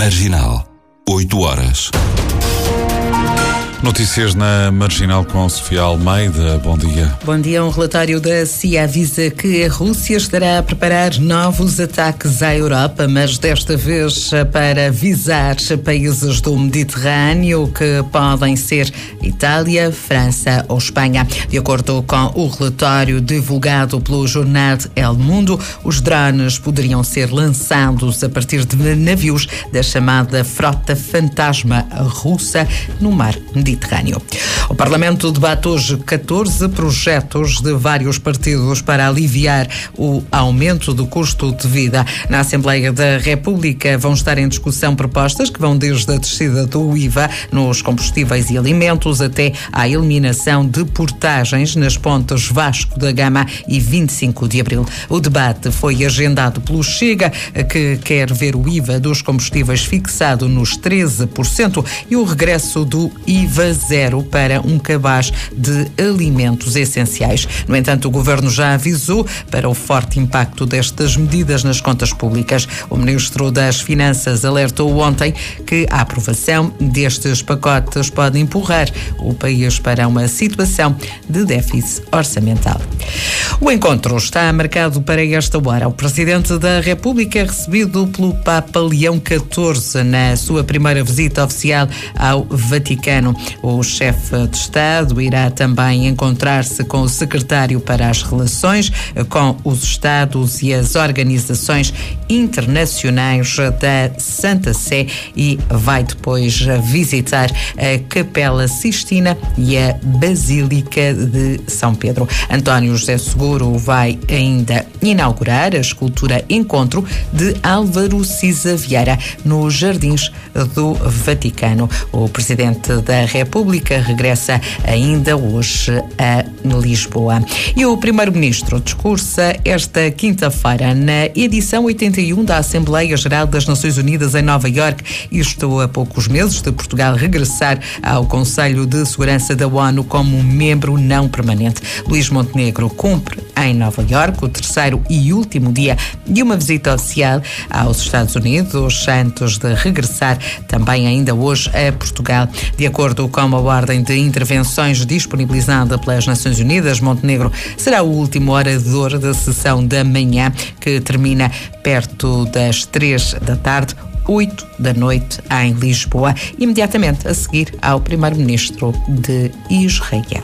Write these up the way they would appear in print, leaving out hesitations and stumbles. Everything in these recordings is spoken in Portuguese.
Marginal, 8 horas. Notícias na Marginal com Sofia Almeida. Bom dia. Bom dia. Um relatório da CIA avisa que a Rússia estará a preparar novos ataques à Europa, mas desta vez para visar países do Mediterrâneo, que podem ser Itália, França ou Espanha. De acordo com o relatório divulgado pelo jornal El Mundo, os drones poderiam ser lançados a partir de navios da chamada Frota Fantasma Russa no mar Mediterrâneo. O Parlamento debate hoje 14 projetos de vários partidos para aliviar o aumento do custo de vida. Na Assembleia da República vão estar em discussão propostas que vão desde a descida do IVA nos combustíveis e alimentos até à eliminação de portagens nas pontes Vasco da Gama e 25 de Abril. O debate foi agendado pelo Chega, que quer ver o IVA dos combustíveis fixado nos 13% e o regresso do IVA zero para um cabaz de alimentos essenciais. No entanto, o Governo já avisou para o forte impacto destas medidas nas contas públicas. O Ministro das Finanças alertou ontem que a aprovação destes pacotes pode empurrar o país para uma situação de déficit orçamental. O encontro está marcado para esta hora. O Presidente da República é recebido pelo Papa Leão XIV na sua primeira visita oficial ao Vaticano. O chefe de Estado irá também encontrar-se com o secretário para as relações com os Estados e as organizações internacionais da Santa Sé e vai depois visitar a Capela Sistina e a Basílica de São Pedro. António José Seguro vai ainda inaugurar a escultura Encontro de Álvaro Siza Vieira nos Jardins do Vaticano. O Presidente da República regressa ainda hoje a Lisboa. E o Primeiro-Ministro discursa esta quinta-feira na edição 81 da Assembleia Geral das Nações Unidas em Nova Iorque, isto a poucos meses de Portugal regressar ao Conselho de Segurança da ONU como membro não permanente. Luís Montenegro cumpre em Nova Iorque o terceiro e último dia de uma visita oficial aos Estados Unidos, antes de regressar também ainda hoje a Portugal. De acordo com a ordem de intervenções disponibilizada pelas Nações Unidas, Montenegro será o último orador da sessão da manhã, que termina perto das 3 da tarde, 8 da noite em Lisboa, imediatamente a seguir ao Primeiro-Ministro de Israel.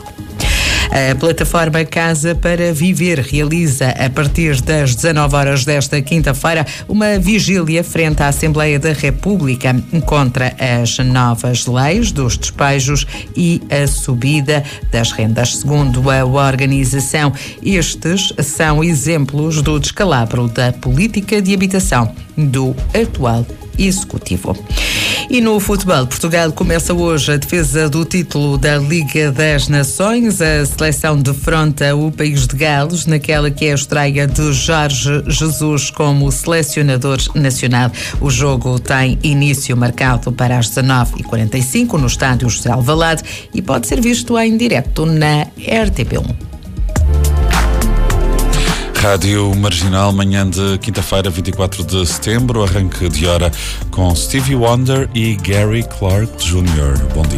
A plataforma Casa para Viver realiza, a partir das 19 horas desta quinta-feira, uma vigília frente à Assembleia da República contra as novas leis dos despejos e a subida das rendas. Segundo a organização, estes são exemplos do descalabro da política de habitação do atual Executivo. E no futebol, Portugal começa hoje a defesa do título da Liga das Nações. A seleção defronta o país de Gales naquela que é a estreia de Jorge Jesus como selecionador nacional. O jogo tem início marcado para as 19h45 no estádio José Alvalade e pode ser visto em direto na RTP1. Rádio Marginal, manhã de quinta-feira, 24 de setembro, arranque de hora com Stevie Wonder e Gary Clark Jr. Bom dia.